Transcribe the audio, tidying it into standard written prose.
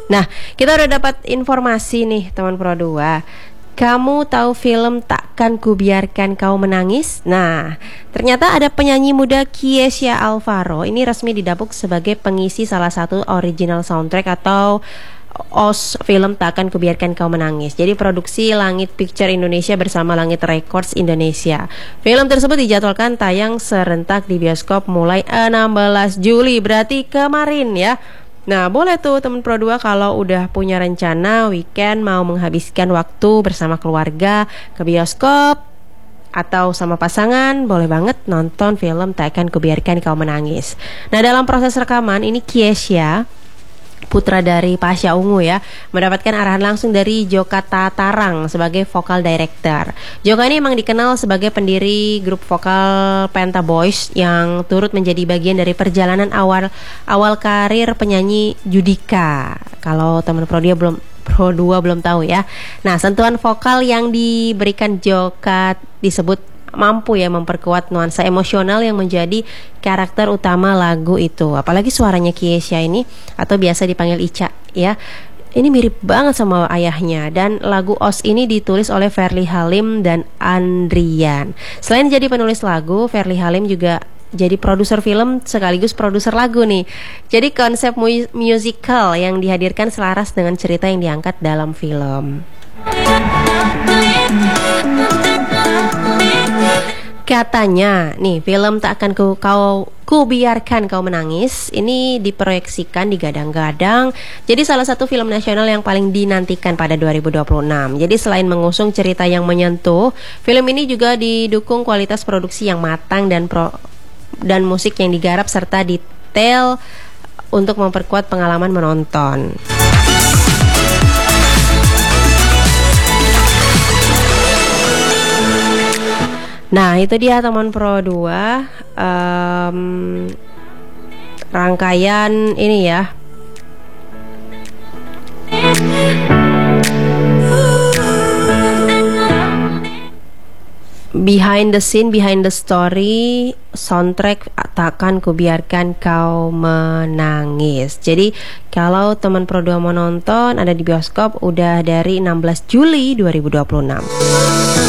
Nah, kita udah dapat informasi nih teman Pro 2. Kamu tahu film Takkan Kubiarkan Kau Menangis? Nah, ternyata ada penyanyi muda Kiesya Alvaro ini resmi didapuk sebagai pengisi salah satu original soundtrack atau OST film Takkan Kubiarkan Kau Menangis. Jadi produksi Langit Picture Indonesia bersama Langit Records Indonesia. Film tersebut dijadwalkan tayang serentak di bioskop mulai 16 Juli, berarti kemarin ya. Nah, boleh tuh temen Pro 2 kalau udah punya rencana weekend mau menghabiskan waktu bersama keluarga ke bioskop atau sama pasangan, boleh banget nonton film Takkan Kubiarkan Kau Menangis. Nah, dalam proses rekaman ini Kiesya, putra dari Pasha Ungu ya, mendapatkan arahan langsung dari Joka Tatarang sebagai vokal director. Joka ini memang dikenal sebagai pendiri grup vokal Penta Boys yang turut menjadi bagian dari perjalanan awal karir penyanyi Judika. Kalau teman Pro 2 belum tahu ya. Nah, sentuhan vokal yang diberikan Joka disebut mampu ya memperkuat nuansa emosional yang menjadi karakter utama lagu itu. Apalagi suaranya Kiesya ini, atau biasa dipanggil Ica ya, ini mirip banget sama ayahnya. Dan lagu OST ini ditulis oleh Ferly Halim dan Andrian. Selain jadi penulis lagu, Ferly Halim juga jadi produser film sekaligus produser lagu nih. Jadi konsep musical yang dihadirkan selaras dengan cerita yang diangkat dalam film. Katanya nih, film Takkan Kubiarkan Kau Menangis ini diproyeksikan digadang-gadang jadi salah satu film nasional yang paling dinantikan pada 2026. Jadi selain mengusung cerita yang menyentuh, film ini juga didukung kualitas produksi yang matang dan musik yang digarap serta detail untuk memperkuat pengalaman menonton. Nah, itu dia teman Pro 2 rangkaian ini ya. Behind the scene, behind the story, soundtrack Takkan Kubiarkan Kau Menangis. Jadi kalau teman Pro 2 mau nonton, ada di bioskop udah dari 16 Juli 2026.